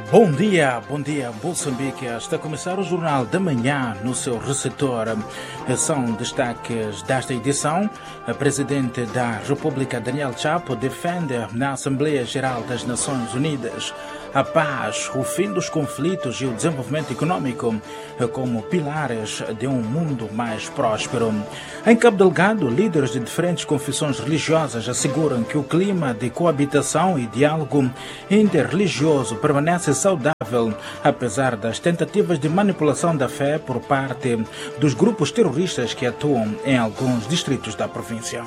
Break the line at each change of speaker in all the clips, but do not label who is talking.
Bom dia, Moçambique. Está a começar o Jornal da Manhã no seu receptor. São destaques desta edição. A Presidente da República, Daniel Chapo, defende na Assembleia Geral das Nações Unidas a paz, o fim dos conflitos e o desenvolvimento econômico como pilares de um mundo mais próspero. Em Cabo Delgado, líderes de diferentes confissões religiosas asseguram que o clima de coabitação e diálogo interreligioso permanece saudável, apesar das tentativas de manipulação da fé por parte dos grupos terroristas que atuam em alguns distritos da província.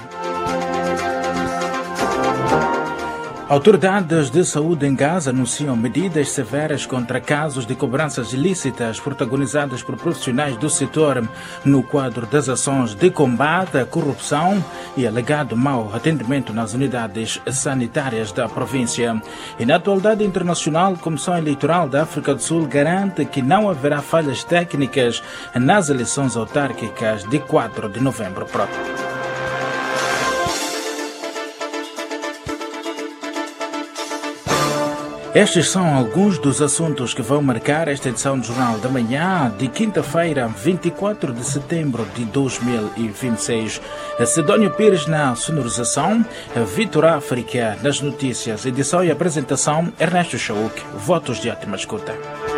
Autoridades de saúde em Gaza anunciam medidas severas contra casos de cobranças ilícitas protagonizadas por profissionais do setor no quadro das ações de combate à corrupção e alegado mau atendimento nas unidades sanitárias da província. E na atualidade internacional, a Comissão Eleitoral da África do Sul garante que não haverá falhas técnicas nas eleições autárquicas de 4 de novembro próximo. Estes são alguns dos assuntos que vão marcar esta edição do Jornal da Manhã de quinta-feira, 24 de setembro de 2026. Sidónio Pires na sonorização, Vitor África nas notícias, edição e apresentação, Ernesto Chauk. Votos de ótima escuta.